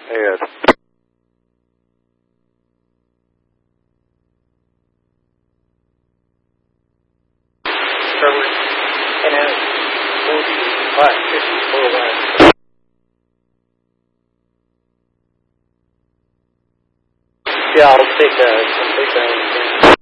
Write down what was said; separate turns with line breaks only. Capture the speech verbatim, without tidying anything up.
Yes.
Starboard ten out, forty-five, fifty, four one. Yeah, I'll take uh, some big down.